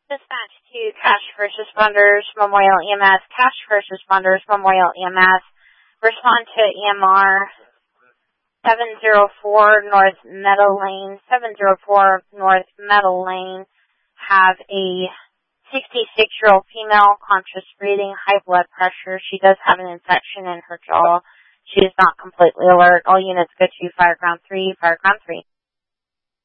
Dispatch to Cash First Responders, Memorial EMS. Cash First Responders, Memorial EMS. Respond to EMR 704 North Meadow Lane. 704 North Meadow Lane. Have a 66-year-old female, conscious breathing, high blood pressure. She does have an infection in her jaw. She is not completely alert. All units go to Fireground 3, Fireground 3.